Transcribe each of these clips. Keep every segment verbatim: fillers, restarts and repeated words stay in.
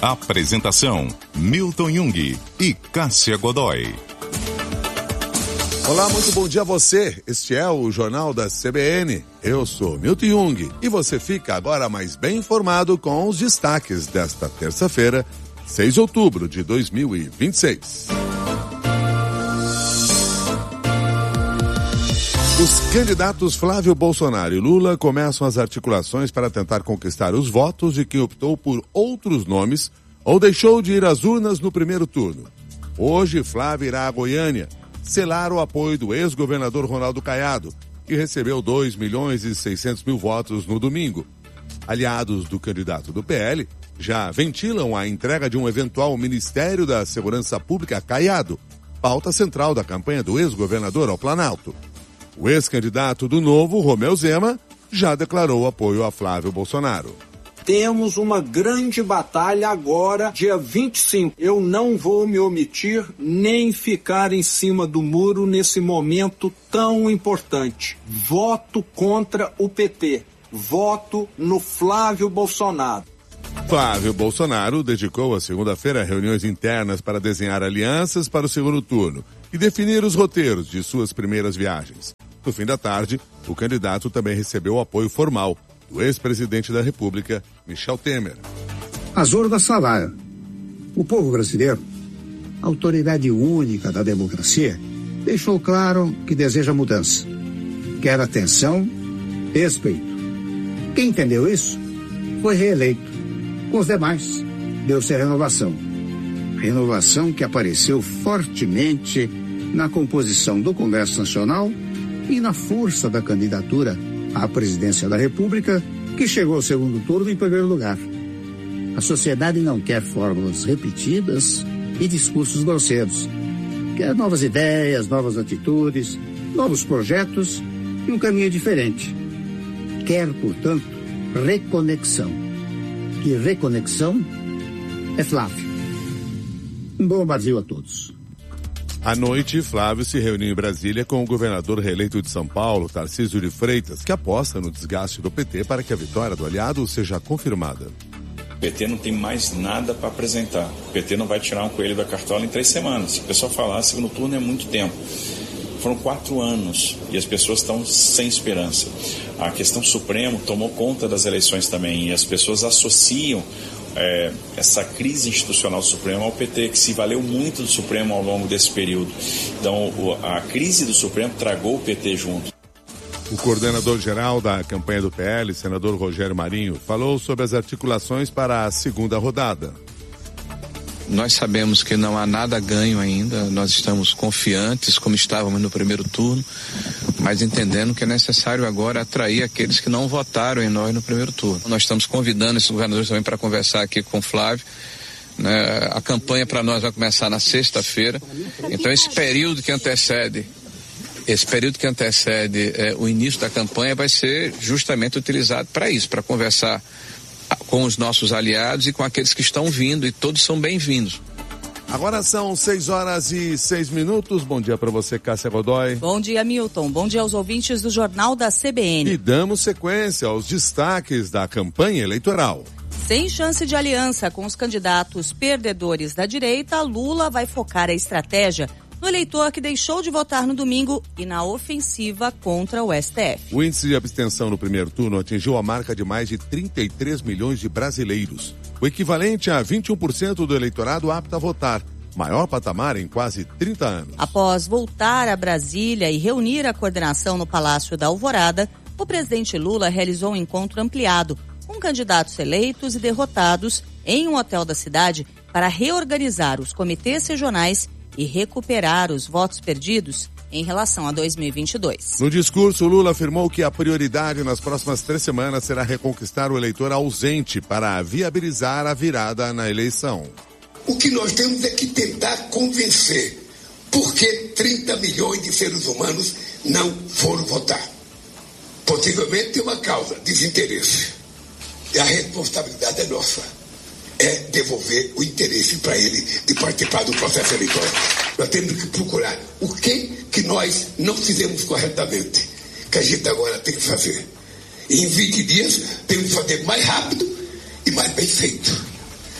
Apresentação: Milton Jung e Cássia Godoy. Olá, muito bom dia a você. Este é o Jornal da C B N. Eu sou Milton Jung e você fica agora mais bem informado com os destaques desta terça-feira, seis de outubro de dois mil e vinte e seis. Os candidatos Flávio Bolsonaro e Lula começam as articulações para tentar conquistar os votos de quem optou por outros nomes ou deixou de ir às urnas no primeiro turno. Hoje, Flávio irá a Goiânia selar o apoio do ex-governador Ronaldo Caiado, que recebeu dois milhões e seiscentos mil votos no domingo. Aliados do candidato do P L já ventilam a entrega de um eventual Ministério da Segurança Pública a Caiado, pauta central da campanha do ex-governador ao Planalto. O ex-candidato do Novo, Romeu Zema, já declarou apoio a Flávio Bolsonaro. Temos uma grande batalha agora, dia vinte e cinco. Eu não vou me omitir nem ficar em cima do muro nesse momento tão importante. Voto contra o P T. Voto no Flávio Bolsonaro. Flávio Bolsonaro dedicou a segunda-feira a reuniões internas para desenhar alianças para o segundo turno e definir os roteiros de suas primeiras viagens. No fim da tarde, o candidato também recebeu o apoio formal do ex-presidente da República, Michel Temer. As urnas falaram. O povo brasileiro, autoridade única da democracia, deixou claro que deseja mudança. Quer atenção, respeito. Quem entendeu isso foi reeleito. Com os demais, deu-se a renovação. Renovação que apareceu fortemente na composição do Congresso Nacional e na força da candidatura à presidência da República, que chegou ao segundo turno em primeiro lugar. A sociedade não quer fórmulas repetidas e discursos grosseiros. Quer novas ideias, novas atitudes, novos projetos e um caminho diferente. Quer, portanto, reconexão. E reconexão é Flávio. Um bom Brasil a todos. À noite, Flávio se reuniu em Brasília com o governador reeleito de São Paulo, Tarcísio de Freitas, que aposta no desgaste do P T para que a vitória do aliado seja confirmada. O P T não tem mais nada para apresentar. O P T não vai tirar um coelho da cartola em três semanas. Se o pessoal falar, segundo turno é muito tempo. Foram quatro anos e as pessoas estão sem esperança. A questão Supremo tomou conta das eleições também e as pessoas associam É, essa crise institucional do Supremo ao P T, que se valeu muito do Supremo ao longo desse período. Então, o, a crise do Supremo tragou o P T junto. O coordenador-geral da campanha do P L, senador Rogério Marinho, falou sobre as articulações para a segunda rodada. Nós sabemos que não há nada ganho ainda, nós estamos confiantes, como estávamos no primeiro turno, mas entendendo que é necessário agora atrair aqueles que não votaram em nós no primeiro turno. Nós estamos convidando esses governadores também para conversar aqui com o Flávio, né? A campanha para nós vai começar na sexta-feira, então esse período que antecede, esse período que antecede é, o início da campanha vai ser justamente utilizado para isso, para conversar com os nossos aliados e com aqueles que estão vindo, e todos são bem-vindos. Agora são seis horas e seis minutos. Bom dia para você, Cássia Godoy. Bom dia, Milton. Bom dia aos ouvintes do Jornal da C B N. E damos sequência aos destaques da campanha eleitoral. Sem chance de aliança com os candidatos perdedores da direita, Lula vai focar a estratégia no eleitor que deixou de votar no domingo e na ofensiva contra o S T F. O índice de abstenção no primeiro turno atingiu a marca de mais de trinta e três milhões de brasileiros, o equivalente a vinte e um por cento do eleitorado apto a votar, maior patamar em quase trinta anos. Após voltar a Brasília e reunir a coordenação no Palácio da Alvorada, o presidente Lula realizou um encontro ampliado com candidatos eleitos e derrotados em um hotel da cidade para reorganizar os comitês regionais e recuperar os votos perdidos em relação a dois mil e vinte e dois. No discurso, Lula afirmou que a prioridade nas próximas três semanas será reconquistar o eleitor ausente para viabilizar a virada na eleição. O que nós temos é que tentar convencer por que trinta milhões de seres humanos não foram votar. Possivelmente tem uma causa, desinteresse. E a responsabilidade é nossa. É devolver o interesse para ele de participar do processo eleitoral. Nós temos que procurar o que que nós não fizemos corretamente, que a gente agora tem que fazer. E em vinte dias temos que fazer mais rápido e mais bem feito.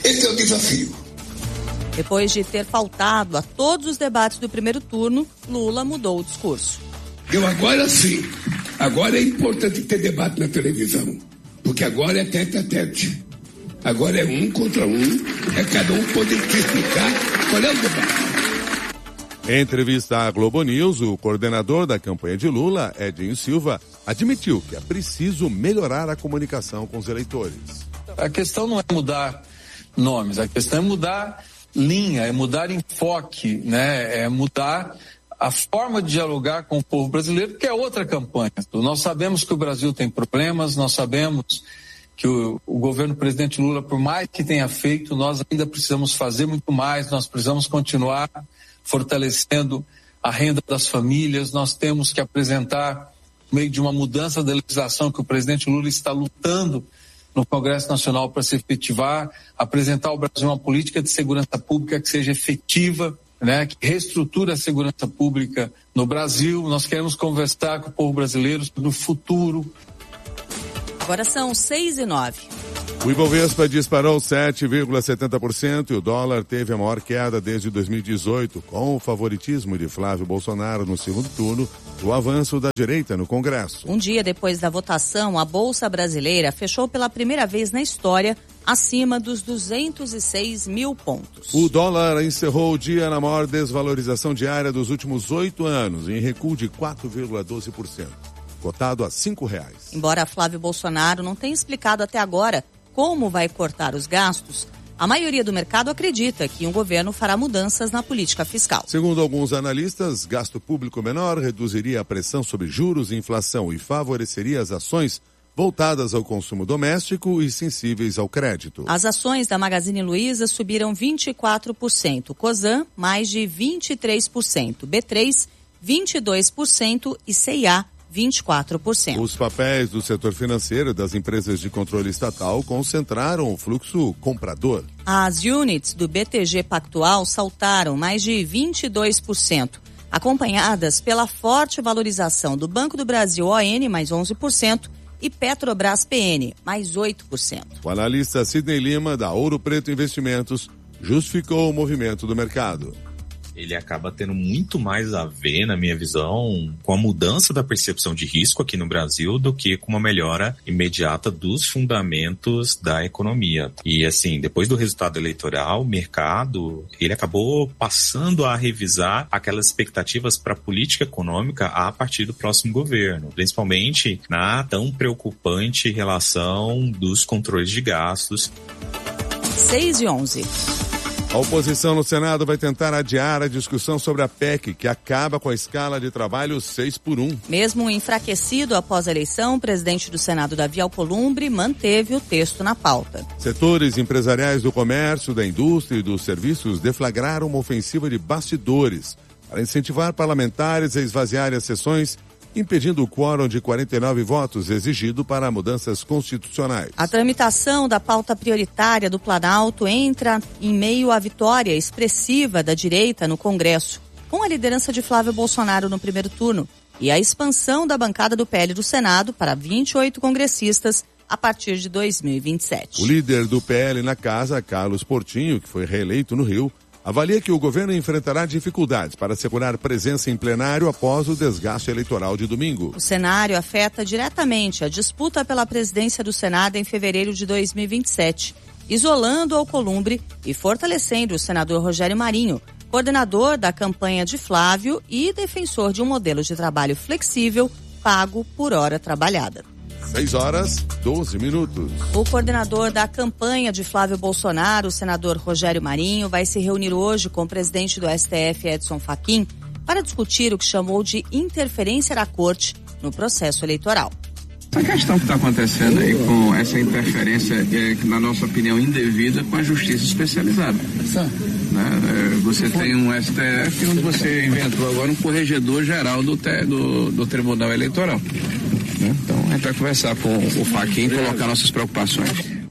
Esse é o desafio. Depois de ter faltado a todos os debates do primeiro turno, Lula mudou o discurso. Eu agora sim, agora é importante ter debate na televisão, porque agora é tete a tete. Agora é um contra um, é cada um poder explicar qual é o debate. Em entrevista à Globo News, o coordenador da campanha de Lula, Edinho Silva, admitiu que é preciso melhorar a comunicação com os eleitores. A questão não é mudar nomes, a questão é mudar linha, é mudar enfoque, né? É mudar a forma de dialogar com o povo brasileiro, que é outra campanha. Nós sabemos que o Brasil tem problemas, nós sabemos que o, o governo do presidente Lula, por mais que tenha feito, nós ainda precisamos fazer muito mais, nós precisamos continuar fortalecendo a renda das famílias, nós temos que apresentar, no meio de uma mudança da legislação que o presidente Lula está lutando no Congresso Nacional para se efetivar, apresentar ao Brasil uma política de segurança pública que seja efetiva, né, que reestrutura a segurança pública no Brasil. Nós queremos conversar com o povo brasileiro sobre o futuro. Agora são seis e nove. O Ibovespa disparou sete vírgula setenta por cento e o dólar teve a maior queda desde dois mil e dezoito, com o favoritismo de Flávio Bolsonaro no segundo turno e o avanço da direita no Congresso. Um dia depois da votação, a Bolsa Brasileira fechou pela primeira vez na história acima dos duzentos e seis mil pontos. O dólar encerrou o dia na maior desvalorização diária dos últimos oito anos, em recuo de quatro vírgula doze por cento, cotado a cinco reais. Embora Flávio Bolsonaro não tenha explicado até agora como vai cortar os gastos, a maioria do mercado acredita que um governo fará mudanças na política fiscal. Segundo alguns analistas, gasto público menor reduziria a pressão sobre juros e inflação e favoreceria as ações voltadas ao consumo doméstico e sensíveis ao crédito. As ações da Magazine Luiza subiram vinte e quatro por cento, Cosan mais de vinte e três por cento, B três vinte e dois por cento e C e A vinte e quatro por cento. Os papéis do setor financeiro das empresas de controle estatal concentraram o fluxo comprador. As units do B T G Pactual saltaram mais de vinte e dois por cento, acompanhadas pela forte valorização do Banco do Brasil O N, mais onze por cento, e Petrobras P N, mais oito por cento. O analista Sidney Lima, da Ouro Preto Investimentos, justificou o movimento do mercado. Ele acaba tendo muito mais a ver, na minha visão, com a mudança da percepção de risco aqui no Brasil do que com uma melhora imediata dos fundamentos da economia. E assim, depois do resultado eleitoral, o mercado, ele acabou passando a revisar aquelas expectativas para a política econômica a partir do próximo governo, principalmente na tão preocupante relação dos controles de gastos. seis e onze. A oposição no Senado vai tentar adiar a discussão sobre a P E C, que acaba com a escala de trabalho seis por um. Mesmo enfraquecido após a eleição, o presidente do Senado, Davi Alcolumbre, manteve o texto na pauta. Setores empresariais do comércio, da indústria e dos serviços deflagraram uma ofensiva de bastidores para incentivar parlamentares a esvaziarem as sessões, impedindo o quórum de quarenta e nove votos exigido para mudanças constitucionais. A tramitação da pauta prioritária do Planalto entra em meio à vitória expressiva da direita no Congresso, com a liderança de Flávio Bolsonaro no primeiro turno e a expansão da bancada do P L do Senado para vinte e oito congressistas a partir de dois mil e vinte e sete. O líder do P L na casa, Carlos Portinho, que foi reeleito no Rio, avalia que o governo enfrentará dificuldades para assegurar presença em plenário após o desgaste eleitoral de domingo. O cenário afeta diretamente a disputa pela presidência do Senado em fevereiro de dois mil e vinte e sete, isolando Alcolumbre e fortalecendo o senador Rogério Marinho, coordenador da campanha de Flávio e defensor de um modelo de trabalho flexível, pago por hora trabalhada. seis horas, doze minutos. O coordenador da campanha de Flávio Bolsonaro, o senador Rogério Marinho, vai se reunir hoje com o presidente do S T F, Edson Fachin, para discutir o que chamou de interferência da corte no processo eleitoral. A questão que está acontecendo aí com essa interferência, é, na nossa opinião, indevida com a justiça especializada. Né? Você tem um S T F onde você inventou agora um corregedor geral do, do, do Tribunal Eleitoral. Então a gente vai conversar com o Fachin e colocar nossas preocupações.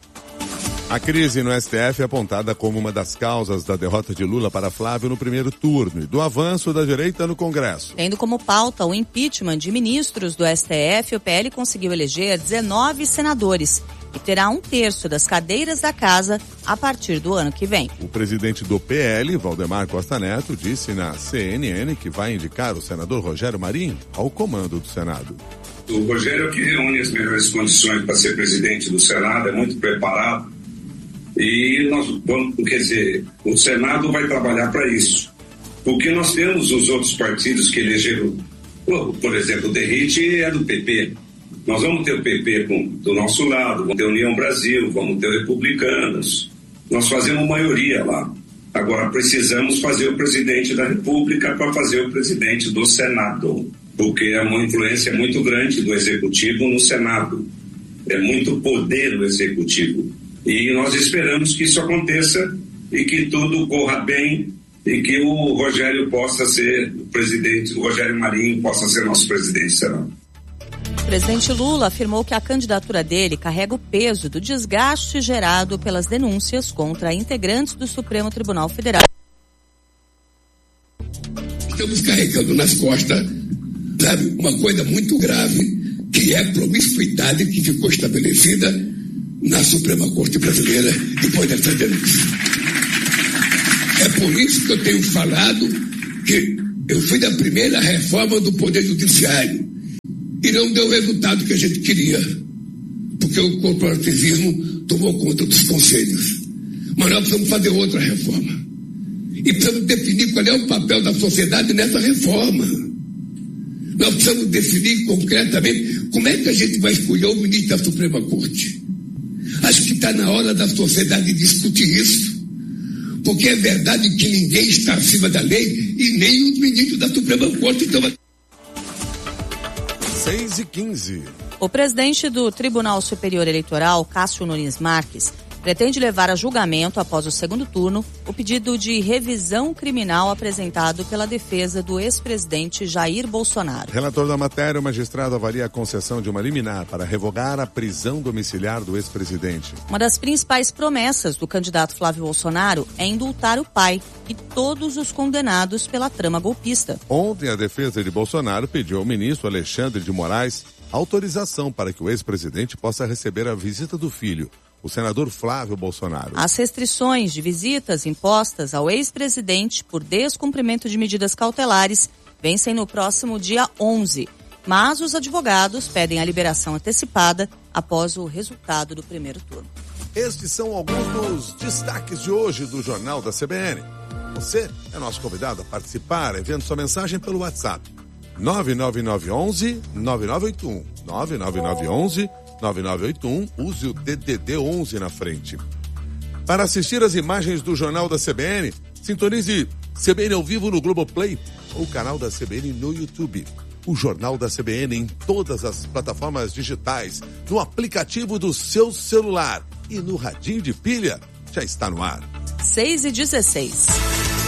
A crise no S T F é apontada como uma das causas da derrota de Lula para Flávio no primeiro turno e do avanço da direita no Congresso. Tendo como pauta o impeachment de ministros do S T F, o P L conseguiu eleger dezenove senadores e terá um terço das cadeiras da casa a partir do ano que vem. O presidente do P L, Valdemar Costa Neto, disse na C N N que vai indicar o senador Rogério Marinho ao comando do Senado. O Rogério é o que reúne as melhores condições para ser presidente do Senado, é muito preparado. E nós vamos, quer dizer, o Senado vai trabalhar para isso. Porque nós temos os outros partidos que elegeram, por exemplo, o Derrite é do P P. Nós vamos ter o P P com, do nosso lado, vamos ter União Brasil, vamos ter Republicanos. Nós fazemos maioria lá. Agora precisamos fazer o presidente da República para fazer o presidente do Senado. Porque é uma influência muito grande do Executivo no Senado. É muito poder do Executivo. E nós esperamos que isso aconteça e que tudo corra bem e que o Rogério possa ser o presidente, o Rogério Marinho possa ser nosso presidente, será? O presidente Lula afirmou que a candidatura dele carrega o peso do desgaste gerado pelas denúncias contra integrantes do Supremo Tribunal Federal. Estamos carregando nas costas, sabe, uma coisa muito grave, que é a promiscuidade que ficou estabelecida na Suprema Corte Brasileira depois dessa denúncia. É por isso que eu tenho falado que eu fui da primeira reforma do Poder Judiciário e não deu o resultado que a gente queria, porque o corporativismo tomou conta dos conselhos. Mas nós precisamos fazer outra reforma. E precisamos definir qual é o papel da sociedade nessa reforma. Nós precisamos definir concretamente como é que a gente vai escolher o ministro da Suprema Corte. Acho que está na hora da sociedade discutir isso, porque é verdade que ninguém está acima da lei e nem os ministros da Suprema Corte estão. seis e quinze. O presidente do Tribunal Superior Eleitoral, Cássio Nunes Marques, pretende levar a julgamento após o segundo turno o pedido de revisão criminal apresentado pela defesa do ex-presidente Jair Bolsonaro. Relator da matéria, o magistrado avalia a concessão de uma liminar para revogar a prisão domiciliar do ex-presidente. Uma das principais promessas do candidato Flávio Bolsonaro é indultar o pai e todos os condenados pela trama golpista. Ontem, a defesa de Bolsonaro pediu ao ministro Alexandre de Moraes autorização para que o ex-presidente possa receber a visita do filho, o senador Flávio Bolsonaro. As restrições de visitas impostas ao ex-presidente por descumprimento de medidas cautelares vencem no próximo dia onze, mas os advogados pedem a liberação antecipada após o resultado do primeiro turno. Estes são alguns dos destaques de hoje do Jornal da C B N. Você é nosso convidado a participar, enviando sua mensagem pelo WhatsApp nove nove nove um um nove nove oito um, nove nove nove um um nove nove oito um, use o D D D onze na frente. Para assistir as imagens do Jornal da C B N, sintonize C B N ao vivo no Globoplay ou o canal da C B N no YouTube. O Jornal da C B N em todas as plataformas digitais, no aplicativo do seu celular e no radinho de pilha, já está no ar. seis e dezesseis.